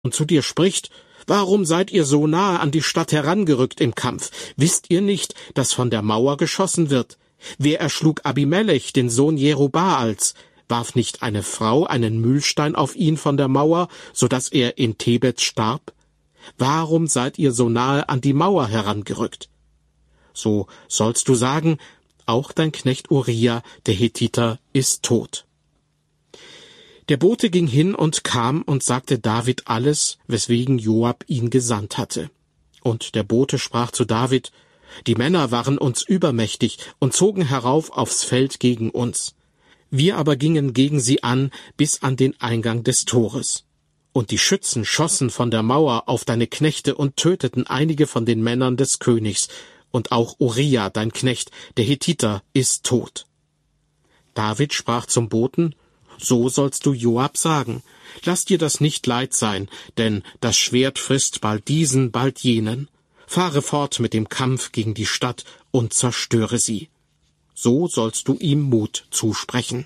und zu dir spricht: Warum seid ihr so nahe an die Stadt herangerückt im Kampf? Wisst ihr nicht, dass von der Mauer geschossen wird? Wer erschlug Abimelech, den Sohn Jerubaals? Warf nicht eine Frau einen Mühlstein auf ihn von der Mauer, so dass er in Tebet starb? Warum seid ihr so nahe an die Mauer herangerückt? So sollst du sagen: Auch dein Knecht Uria, der Hethiter, ist tot. Der Bote ging hin und kam und sagte David alles, weswegen Joab ihn gesandt hatte. Und der Bote sprach zu David: Die Männer waren uns übermächtig und zogen herauf aufs Feld gegen uns. Wir aber gingen gegen sie an bis an den Eingang des Tores. Und die Schützen schossen von der Mauer auf deine Knechte und töteten einige von den Männern des Königs. Und auch Uria, dein Knecht, der Hethiter, ist tot. David sprach zum Boten: So sollst du Joab sagen: Lass dir das nicht leid sein, denn das Schwert frisst bald diesen, bald jenen. Fahre fort mit dem Kampf gegen die Stadt und zerstöre sie. So sollst du ihm Mut zusprechen.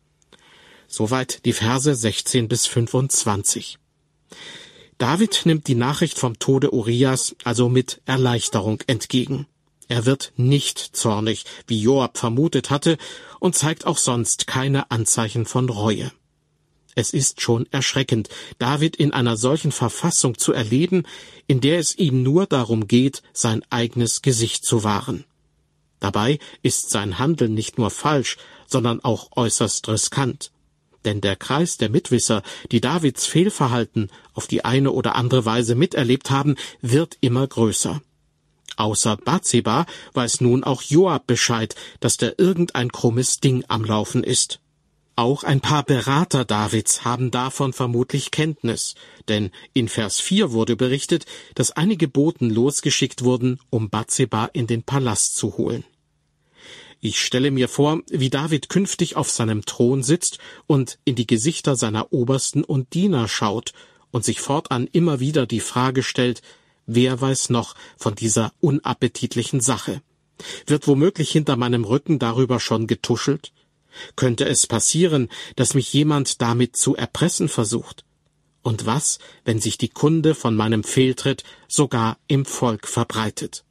Soweit die Verse 16 bis 25. David nimmt die Nachricht vom Tode Urias also mit Erleichterung entgegen. Er wird nicht zornig, wie Joab vermutet hatte, und zeigt auch sonst keine Anzeichen von Reue. Es ist schon erschreckend, David in einer solchen Verfassung zu erleben, in der es ihm nur darum geht, sein eigenes Gesicht zu wahren. Dabei ist sein Handeln nicht nur falsch, sondern auch äußerst riskant. Denn der Kreis der Mitwisser, die Davids Fehlverhalten auf die eine oder andere Weise miterlebt haben, wird immer größer. Außer Bathseba weiß nun auch Joab Bescheid, dass da irgendein krummes Ding am Laufen ist. Auch ein paar Berater Davids haben davon vermutlich Kenntnis, denn in Vers 4 wurde berichtet, dass einige Boten losgeschickt wurden, um Bathseba in den Palast zu holen. Ich stelle mir vor, wie David künftig auf seinem Thron sitzt und in die Gesichter seiner Obersten und Diener schaut und sich fortan immer wieder die Frage stellt: Wer weiß noch von dieser unappetitlichen Sache? Wird womöglich hinter meinem Rücken darüber schon getuschelt? Könnte es passieren, dass mich jemand damit zu erpressen versucht? Und was, wenn sich die Kunde von meinem Fehltritt sogar im Volk verbreitet?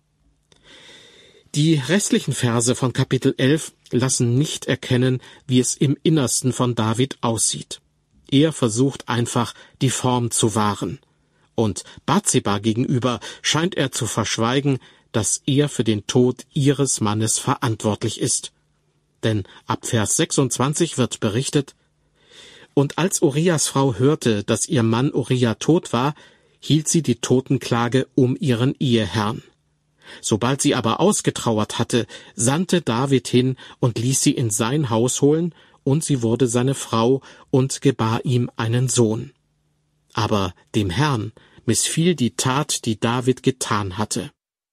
Die restlichen Verse von Kapitel 11 lassen nicht erkennen, wie es im Innersten von David aussieht. Er versucht einfach, die Form zu wahren. Und Bathseba gegenüber scheint er zu verschweigen, dass er für den Tod ihres Mannes verantwortlich ist. Denn ab Vers 26 wird berichtet: Und als Urias Frau hörte, dass ihr Mann Uria tot war, hielt sie die Totenklage um ihren Eheherrn. Sobald sie aber ausgetrauert hatte, sandte David hin und ließ sie in sein Haus holen, und sie wurde seine Frau und gebar ihm einen Sohn. Aber dem Herrn missfiel die Tat, die David getan hatte.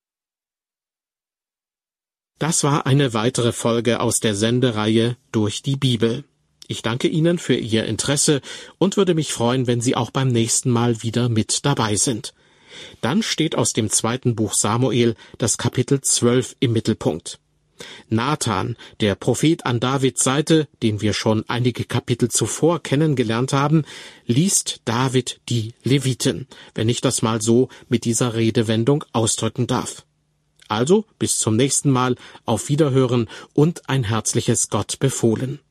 Das war eine weitere Folge aus der Sendereihe Durch die Bibel. Ich danke Ihnen für Ihr Interesse und würde mich freuen, wenn Sie auch beim nächsten Mal wieder mit dabei sind. Dann steht aus dem 2. Buch Samuel das Kapitel 12 im Mittelpunkt. Nathan, der Prophet an Davids Seite, den wir schon einige Kapitel zuvor kennengelernt haben, liest David die Leviten, wenn ich das mal so mit dieser Redewendung ausdrücken darf. Also bis zum nächsten Mal, auf Wiederhören und ein herzliches Gott befohlen.